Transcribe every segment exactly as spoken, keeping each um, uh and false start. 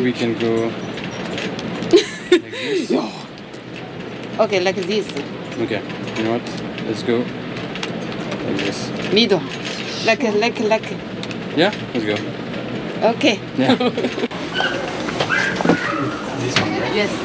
we can go like this. Okay, like this. Okay, you know what? Let's go like this. Middle. Like, like, like. Yeah, let's go. Okay. Yeah. This one, right? Yes.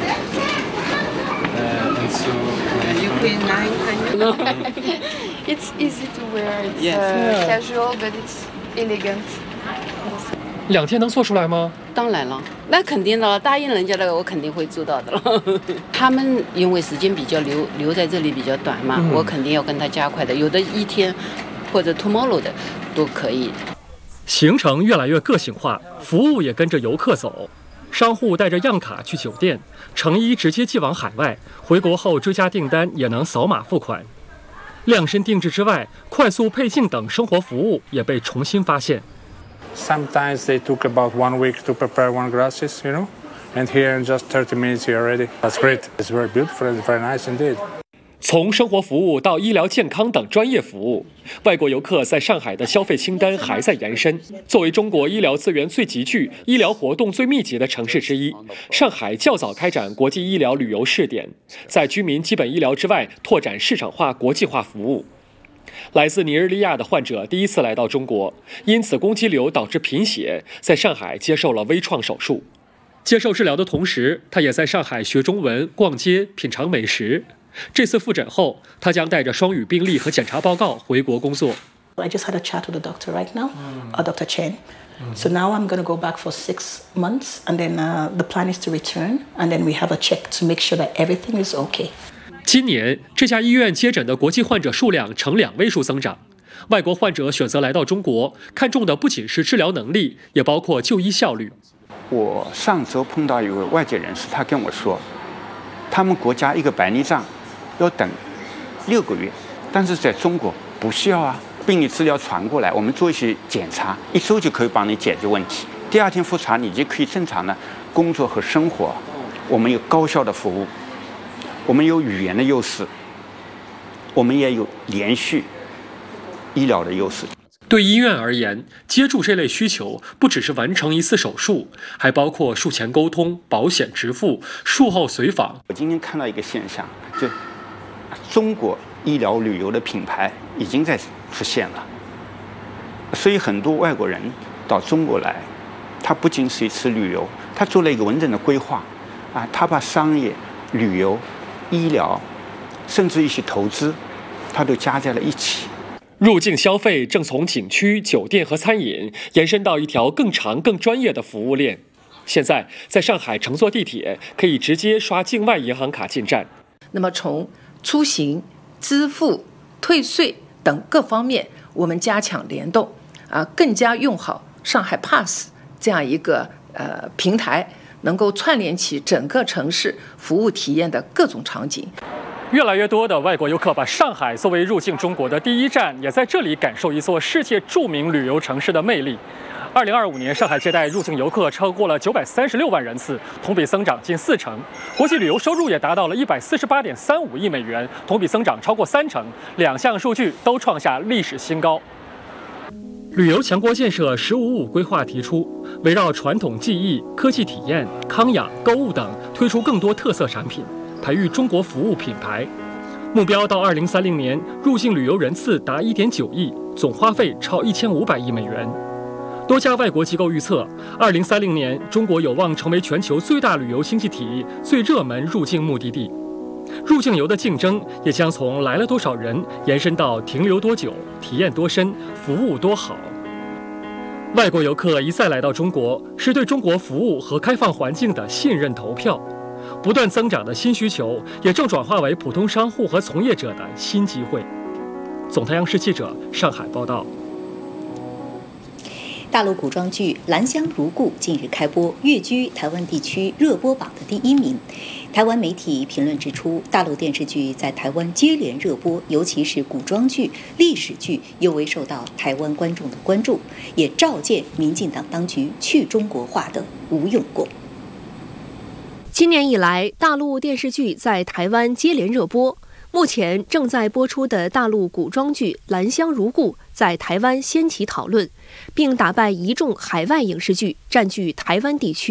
Uh, and so You pay nine, can you? No. It's easy to wear. It's Yes. uh, Yeah. casual, but it's elegant. 两天能做出来吗？ 当然了，那肯定的，答应人家的，我肯定会做到的了。他们因为时间比较留留在这里比较短嘛， 嗯、 我肯定要跟他加快的，有的一天或者 tomorrow 的都可以。 行程越来越个性化，服务也跟着游客走。商户带着样卡去酒店，成衣直接寄往海外，回国后追加订单也能扫码付款。量身定制之外，快速配镜等生活服务也被重新发现。 Sometimes they took about one week to prepare one glasses, you know, and here in just thirty minutes you're ready. That's great. It's very beautiful and very nice indeed. 从生活服务到医疗健康等专业服务，外国游客在上海的消费清单还在延伸。作为中国医疗资源最集聚、医疗活动最密集的城市之一，上海较早开展国际医疗旅游试点，在居民基本医疗之外拓展市场化、国际化服务。来自尼日利亚的患者第一次来到中国，因子宫肌瘤导致贫血，在上海接受了微创手术。接受治疗的同时，他也在上海学中文、逛街、品尝美食。这次复诊后，他将带着双语病历和检查报告回国工作。 I just had a chat with the doctor right now, uh, Doctor Chen. So now I'm going to go back for six months, and then uh, the plan is to return, and then we have a check to make sure that everything is okay. 今年，这家医院接诊的国际患者数量呈两位数增长。外国患者选择来到中国，看重的不仅是治疗能力，也包括就医效率。 我上周碰到一位外界人士，他跟我说，他们国家一个白内障要等六个月，但是在中国不需要啊。病理资料传过来，我们做一些检查，一周就可以帮你解决问题。第二天复查，你就可以正常的工作和生活。我们有高效的服务，我们有语言的优势，我们也有连续医疗的优势。 对医院而言，接住这类需求不只是完成一次手术，还包括术前沟通、保险支付、术后随访。 我今天看到一个现象，就中国医疗旅游的品牌已经在出现了，所以很多外国人到中国来，他不仅是一次旅游，他做了一个完整的规划，啊，他把商业、旅游、医疗，甚至一些投资，他都加在了一起。 入境消费正从景区、酒店和餐饮延伸到一条更长、更专业的服务链。现在，在上海乘坐地铁可以直接刷境外银行卡进站。 那么，从出行、支付、退税等各方面，我们加强联动，啊，更加用好上海 Pass 这样一个呃平台，能够串联起整个城市服务体验的各种场景。 越来越多的外国游客把上海作为入境中国的第一站，也在这里感受一座世界著名旅游城市的魅力。二零二五年，上海接待入境游客超过了九百三十六万人次，同比增长近四成。国际旅游收入也达到了一百四十八点三五亿美元，同比增长超过三成，两项数据都创下历史新高。旅游强国建设“十五五”规划提出，围绕传统技艺、科技体验、康养、购物等，推出更多特色产品，培育中国服务品牌。目标到二零三零年，入境旅游人次达一点九亿，总花费超一千五百亿美元。多家外国机构预测，二零三零年中国有望成为全球最大旅游经济体、最热门入境目的地。入境游的竞争也将从来了多少人延伸到停留多久、体验多深、服务多好。外国游客一再来到中国，是对中国服务和开放环境的信任投票。不断增长的新需求，也正转化为普通商户和从业者的新机会。总台央视记者上海报道。 大陆古装剧《兰香如故》近日开播，跃居台湾地区热播榜的第一名。台湾媒体评论指出，大陆电视剧在台湾接连热播，尤其是古装剧、历史剧尤为受到台湾观众的关注，也照见民进党当局去中国化的无用功。 今年以来，大陆电视剧在台湾接连热播。目前正在播出的大陆古装剧《兰香如故》在台湾掀起讨论，并打败一众海外影视剧，占据台湾地区